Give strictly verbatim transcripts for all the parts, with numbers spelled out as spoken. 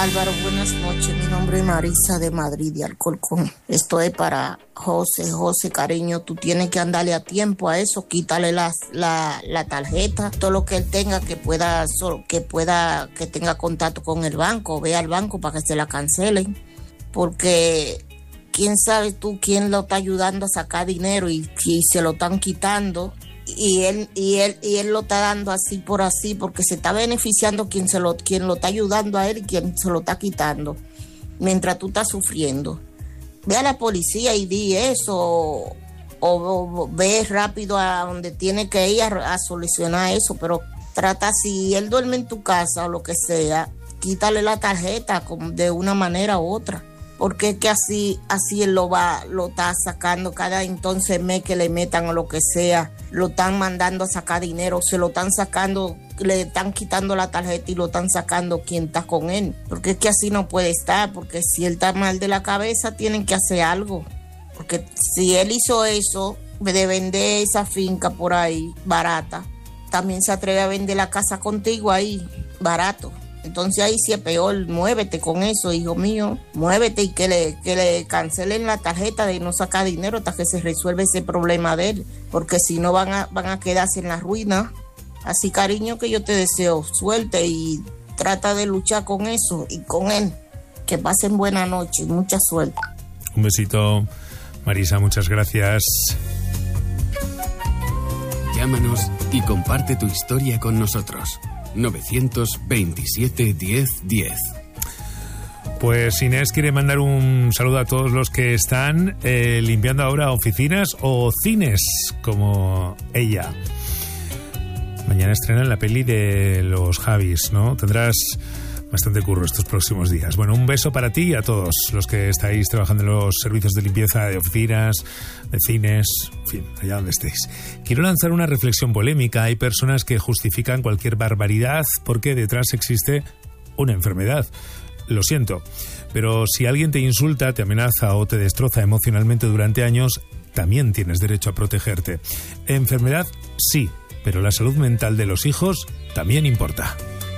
Álvaro, buenas noches. Mi nombre es Marisa de Madrid, de Alcorcón. Esto es para José. José, cariño, tú tienes que andarle a tiempo a eso. Quítale la, la, la tarjeta, todo lo que él tenga que pueda, que pueda, que tenga contacto con el banco. Ve al banco para que se la cancelen. Porque quién sabe tú quién lo está ayudando a sacar dinero y, y se lo están quitando. Y él, y él, y él lo está dando así por así, porque se está beneficiando quien se lo, quien lo está ayudando a él y quien se lo está quitando, mientras tú estás sufriendo. Ve a la policía y di eso, o, o, o ve rápido a donde tiene que ir a, a solucionar eso, pero trata, si él duerme en tu casa o lo que sea, quítale la tarjeta de una manera u otra. Porque es que así, así él lo va, lo está sacando cada entonces mes que le metan o lo que sea, lo están mandando a sacar dinero, se lo están sacando, le están quitando la tarjeta y lo están sacando quien está con él. Porque es que así no puede estar, porque si él está mal de la cabeza, tienen que hacer algo. Porque si él hizo eso, de vender esa finca por ahí, barata, también se atreve a vender la casa contigo ahí, barato. Entonces ahí sí es peor, muévete con eso, hijo mío, muévete y que le, que le cancelen la tarjeta de no sacar dinero hasta que se resuelva ese problema de él, porque si no van a, van a quedarse en la ruina. Así, cariño, que yo te deseo suerte y trata de luchar con eso y con él. Que pasen buena noche y mucha suerte. Un besito, Marisa, muchas gracias. Llámanos y comparte tu historia con nosotros. novecientos veintisiete diez diez. Pues Inés quiere mandar un saludo a todos los que están eh, limpiando ahora oficinas o cines, como ella. Mañana estrenan la peli de los Javis, ¿no? Tendrás bastante curro estos próximos días. Bueno, un beso para ti y a todos los que estáis trabajando en los servicios de limpieza de oficinas, de cines, en fin, allá donde estéis. Quiero lanzar una reflexión polémica. Hay personas que justifican cualquier barbaridad porque detrás existe una enfermedad. Lo siento, pero si alguien te insulta, te amenaza o te destroza emocionalmente durante años, también tienes derecho a protegerte. Enfermedad, sí, pero la salud mental de los hijos también importa.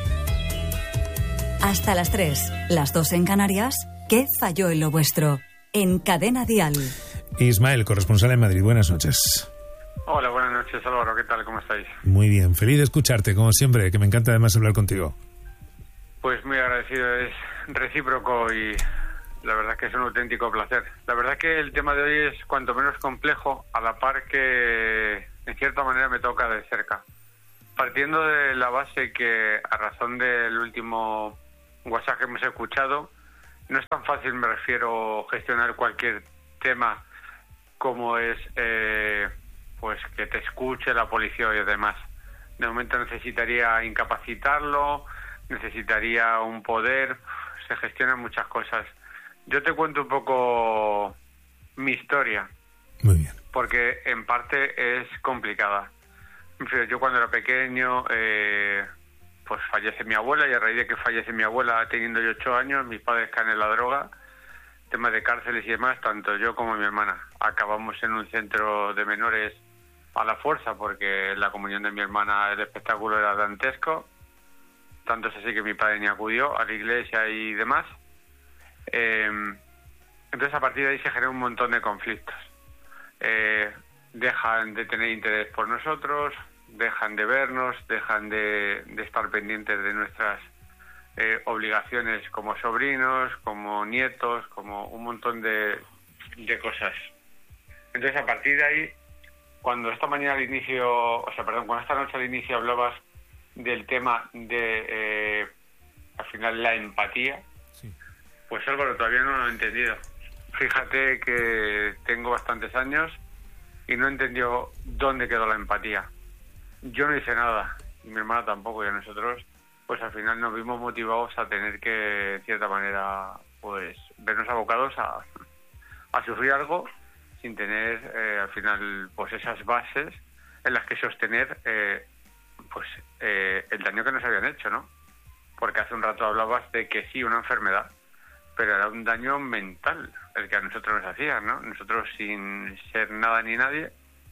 Hasta las tres, las dos en Canarias. ¿Qué falló en lo vuestro? En Cadena Dial. Ismael, corresponsal en Madrid. Buenas noches. Hola, buenas noches, Álvaro. ¿Qué tal? ¿Cómo estáis? Muy bien. Feliz de escucharte, como siempre, que me encanta además hablar contigo. Pues muy agradecido. Es recíproco y la verdad que es un auténtico placer. La verdad que el tema de hoy es cuanto menos complejo, a la par que en cierta manera me toca de cerca. Partiendo de la base que, a razón del último WhatsApp que hemos escuchado, no es tan fácil, me refiero, gestionar cualquier tema como es eh, pues que te escuche la policía y demás. De momento necesitaría incapacitarlo, necesitaría un poder, se gestionan muchas cosas. Yo te cuento un poco mi historia. Muy bien. Porque en parte es complicada. Yo cuando era pequeño, eh, pues fallece mi abuela, y a raíz de que fallece mi abuela, teniendo yo ocho años, mis padres caen en la droga, temas de cárceles y demás, tanto yo como mi hermana. Acabamos en un centro de menores a la fuerza, porque la comunión de mi hermana, el espectáculo era dantesco, tanto es así que mi padre ni acudió a la iglesia y demás. Eh, entonces a partir de ahí se genera un montón de conflictos. Eh, dejan de tener interés por nosotros, dejan de vernos, dejan de, de estar pendientes de nuestras eh, obligaciones como sobrinos, como nietos, como un montón de, de cosas. Entonces, a partir de ahí, cuando esta mañana al inicio, o sea, perdón, cuando esta noche al inicio hablabas del tema de, eh, al final, la empatía, sí. Pues Álvaro, todavía no lo he entendido. Fíjate que tengo bastantes años y no entendió dónde quedó la empatía. Yo no hice nada, y mi hermana tampoco, y a nosotros, pues al final nos vimos motivados a tener que, de cierta manera, pues vernos abocados a, a sufrir algo sin tener, eh, al final, pues esas bases en las que sostener, eh, pues, eh, el daño que nos habían hecho, ¿no? Porque hace un rato hablabas de que sí, una enfermedad, pero era un daño mental el que a nosotros nos hacían, ¿no? Nosotros, sin ser nada ni nadie,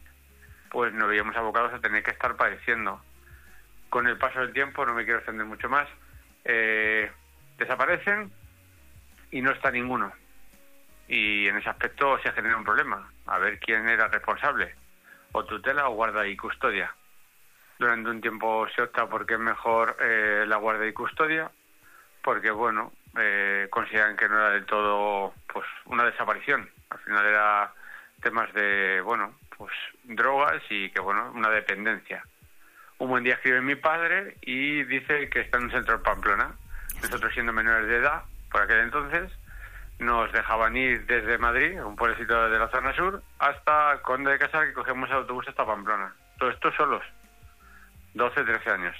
pues nos veíamos abocados a tener que estar padeciendo. Con el paso del tiempo, no me quiero extender mucho más, eh, desaparecen y no está ninguno. Y en ese aspecto se genera un problema, a ver quién era responsable, o tutela o guarda y custodia. Durante un tiempo se opta porque es mejor eh, la guarda y custodia, porque bueno, eh, consideran que no era del todo pues una desaparición, al final era temas de, bueno, pues drogas y que bueno, una dependencia. Un buen día escribe mi padre y dice que está en un centro de Pamplona. Nosotros, siendo menores de edad, por aquel entonces, nos dejaban ir desde Madrid, un pueblecito de la zona sur, hasta Conde de Casar, que cogemos el autobús hasta Pamplona. Todo esto solos, doce, trece años.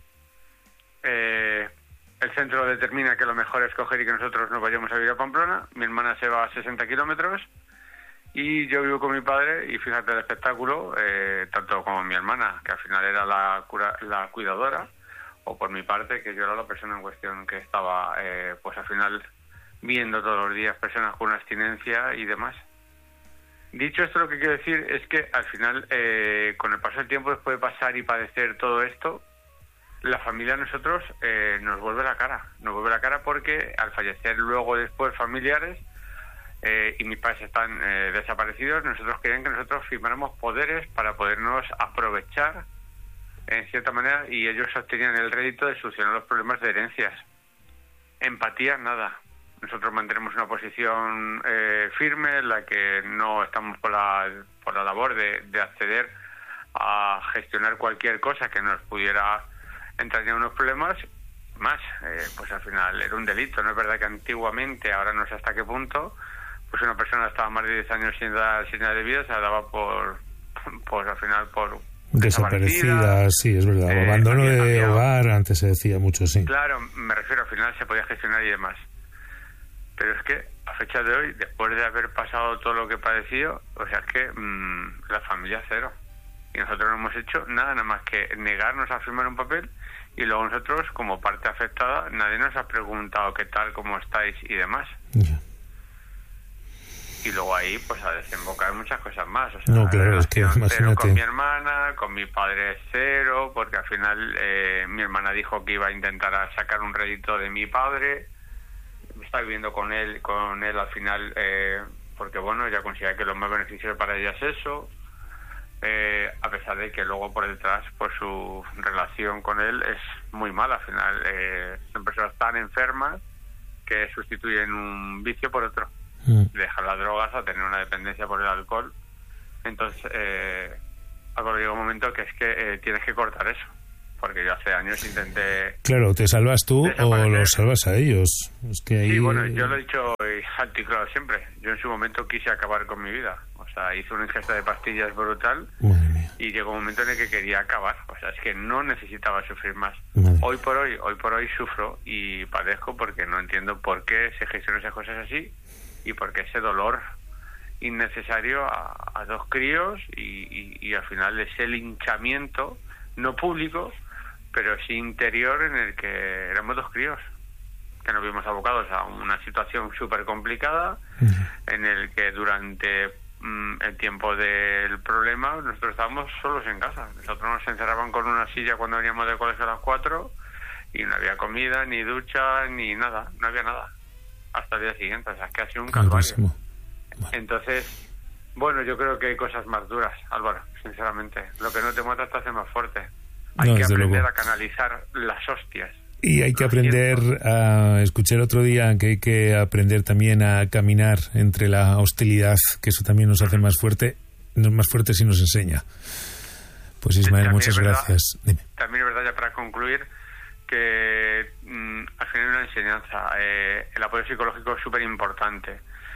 Eh, el centro determina que lo mejor es coger y que nosotros nos vayamos a vivir a Pamplona. Mi hermana se va a sesenta kilómetros y yo vivo con mi padre, y fíjate el espectáculo, eh, tanto como mi hermana, que al final era la, cura, la cuidadora, o por mi parte, que yo era la persona en cuestión que estaba, eh, pues al final, viendo todos los días personas con una abstinencia y demás. Dicho esto, lo que quiero decir es que al final, eh, con el paso del tiempo, después de pasar y padecer todo esto, la familia a nosotros eh, nos vuelve la cara. Nos vuelve la cara porque al fallecer luego después familiares, eh, y mis padres están eh, desaparecidos, nosotros querían que nosotros firmáramos poderes para podernos aprovechar en cierta manera, y ellos obtenían el rédito de solucionar los problemas de herencias. Empatía, nada. Nosotros mantenemos una posición eh, firme en la que no estamos por la, por la labor de, de acceder a gestionar cualquier cosa que nos pudiera entrar en unos problemas. Más, eh, pues al final era un delito. No es verdad que antiguamente, ahora no sé hasta qué punto, pues una persona estaba más de diez años sin dar señal de vida, se la daba por, pues al final por desaparecida, sí, es verdad. Eh, abandono de cambiado. Hogar, antes se decía mucho, sí. Claro, me refiero, al final se podía gestionar y demás. Pero es que a fecha de hoy, después de haber pasado todo lo que he padecido, o sea, es que mmm, la familia cero. Y nosotros no hemos hecho nada, nada más que negarnos a firmar un papel, y luego nosotros, como parte afectada, nadie nos ha preguntado qué tal, cómo estáis y demás. Yeah. Y luego ahí, pues, a desembocar muchas cosas más. O sea, no, claro, es que imagínate. Con mi hermana, con mi padre cero, porque al final eh, mi hermana dijo que iba a intentar sacar un rédito de mi padre. Está viviendo con él, con él al final, eh, porque bueno, ella considera que lo más beneficioso para ella es eso. Eh, a pesar de que luego por detrás, pues su relación con él es muy mala. Al final, eh, son personas tan enfermas que sustituyen un vicio por otro. Mm. Dejar las drogas a tener una dependencia por el alcohol. Entonces, eh, llega un momento que es que eh, tienes que cortar eso. Porque yo hace años intenté... Claro, ¿te salvas tú o los salvas a ellos? Es que ahí... Sí, bueno, yo lo he dicho alto y claro siempre. Yo en su momento quise acabar con mi vida. O sea, hice una ingesta de pastillas brutal. Madre mía. Y llegó un momento en el que quería acabar. O sea, es que no necesitaba sufrir más. Madre. Hoy por hoy, hoy por hoy sufro y padezco porque no entiendo por qué se gestionan esas cosas así y por qué ese dolor innecesario a, a dos críos y, y, y al final ese linchamiento, no público, pero sí interior, en el que éramos dos críos que nos vimos abocados a una situación súper complicada, uh-huh. en el que durante mm, el tiempo del problema nosotros estábamos solos en casa. Nosotros nos encerraban con una silla cuando veníamos del colegio a las cuatro y no había comida, ni ducha, ni nada, no había nada hasta el día siguiente. O sea, es que ha sido un calvario. Bueno. Entonces, bueno, yo creo que hay cosas más duras, Álvaro, sinceramente. Lo que no te mata te hace más fuerte. Hay no, que aprender luego. a canalizar las hostias. Y hay que aprender a escuchar otro día que hay que aprender también a caminar entre la hostilidad, que eso también nos hace más fuerte, más fuertes y nos enseña. Pues Ismael, también muchas verdad, gracias. Dime. También es verdad, ya para concluir, que mmm, al final una enseñanza. Eh, el apoyo psicológico es súper importante.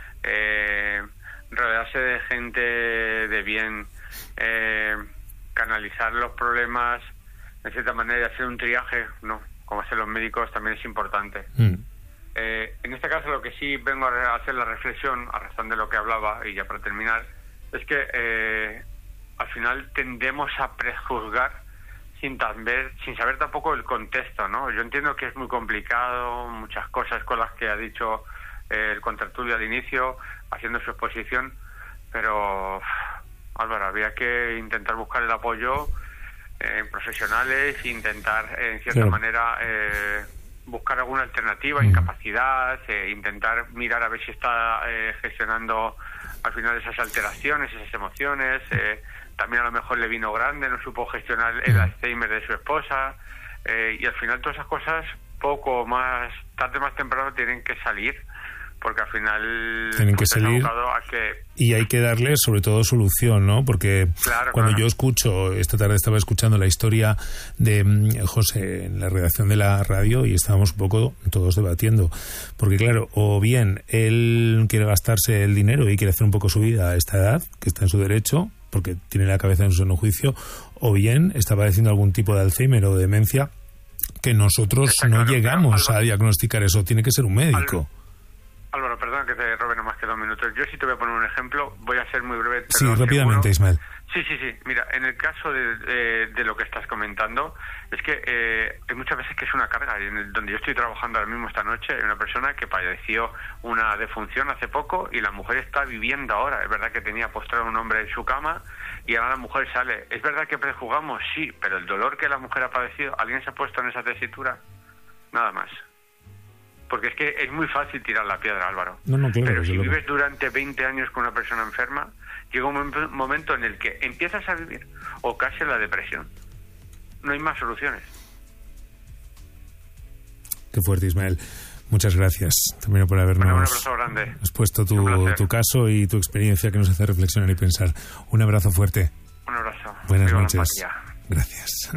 Eh, rodearse de gente de bien, eh, canalizar los problemas, de cierta manera, hacer un triaje, no, como hacen los médicos, también es importante. Mm. Eh, en este caso, lo que sí vengo a hacer la reflexión, a razón de lo que hablaba, y ya para terminar, es que eh, al final tendemos a prejuzgar sin saber, sin saber tampoco el contexto, ¿no? Yo entiendo que es muy complicado, muchas cosas con las que ha dicho eh, el contertulio al inicio, haciendo su exposición, pero, Álvaro, había que intentar buscar el apoyo en eh, profesionales e intentar, eh, en cierta claro. manera, eh, buscar alguna alternativa, Mm. incapacidad, eh, intentar mirar a ver si está eh, gestionando al final esas alteraciones, esas emociones. Eh, también a lo mejor le vino grande, no supo gestionar el Alzheimer de su esposa, eh, y al final todas esas cosas, poco más, tarde o más temprano, tienen que salir, porque al final tienen que pues, salir a que... y hay que darle sobre todo solución, ¿no? Porque Claro, cuando claro. yo escucho, esta tarde estaba escuchando la historia de mm, José en la redacción de la radio y estábamos un poco todos debatiendo, porque claro, o bien él quiere gastarse el dinero y quiere hacer un poco su vida a esta edad, que está en su derecho, porque tiene la cabeza en su seno juicio, o bien está padeciendo algún tipo de Alzheimer o de demencia que nosotros Está no claro, llegamos pero, a diagnosticar eso, tiene que ser un médico. Álvaro, perdona que te robe nomás que dos minutos. Yo sí te voy a poner un ejemplo, voy a ser muy breve. Sí, pero rápidamente, seguro. Ismael. Sí, sí, sí. Mira, en el caso de, de, de lo que estás comentando, es que eh, hay muchas veces que es una carga. En el, donde yo estoy trabajando ahora mismo esta noche, hay una persona que padeció una defunción hace poco y la mujer está viviendo ahora. Es verdad que tenía postrado un hombre en su cama y ahora la mujer sale. ¿Es verdad que prejuzgamos? Sí, pero el dolor que la mujer ha padecido, ¿alguien se ha puesto en esa tesitura? Nada más. Porque es que es muy fácil tirar la piedra, Álvaro. No, no, claro, Pero desde si luego. vives durante veinte años con una persona enferma, llega un mom- momento en el que empiezas a vivir o caes en la depresión. No hay más soluciones. Qué fuerte, Ismael. Muchas gracias también por habernos Bueno, un abrazo grande. expuesto Un tu, placer. tu caso y tu experiencia que nos hace reflexionar y pensar. Un abrazo fuerte. Un abrazo. Buenas Viva la noches. empatía. Gracias.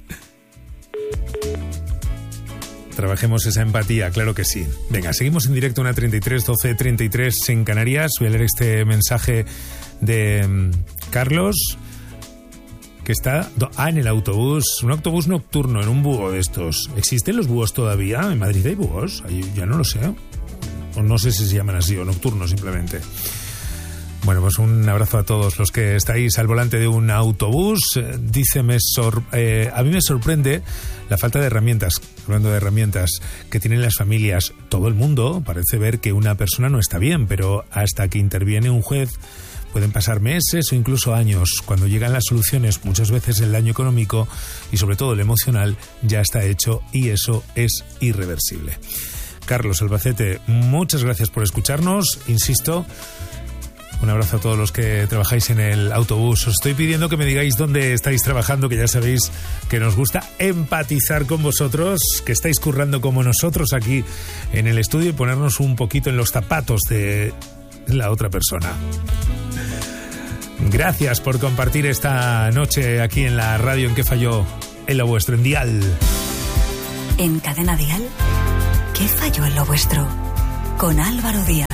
Trabajemos esa empatía, claro que sí. Venga, seguimos en directo, una treinta y tres, doce treinta y tres en Canarias. Voy a leer este mensaje de um, Carlos, que está do- ah, en el autobús, un autobús nocturno, en un búho de estos. ¿Existen los búhos todavía? ¿En Madrid hay búhos? Ahí ya no lo sé. O no sé si se llaman así, o nocturnos simplemente. Bueno, pues un abrazo a todos los que estáis al volante de un autobús. Eh, Dice, me sor- eh, a mí me sorprende la falta de herramientas, hablando de herramientas, que tienen las familias. Todo el mundo parece ver que una persona no está bien, pero hasta que interviene un juez pueden pasar meses o incluso años. Cuando llegan las soluciones, muchas veces el daño económico y sobre todo el emocional ya está hecho y eso es irreversible. Carlos Albacete, muchas gracias por escucharnos. Insisto, un abrazo a todos los que trabajáis en el autobús. Os estoy pidiendo que me digáis dónde estáis trabajando, que ya sabéis que nos gusta empatizar con vosotros, que estáis currando como nosotros aquí en el estudio y ponernos un poquito en los zapatos de la otra persona. Gracias por compartir esta noche aquí en la radio en que falló en lo vuestro, en Dial. En Cadena Dial, ¿qué falló en lo vuestro? Con Álvaro Díaz.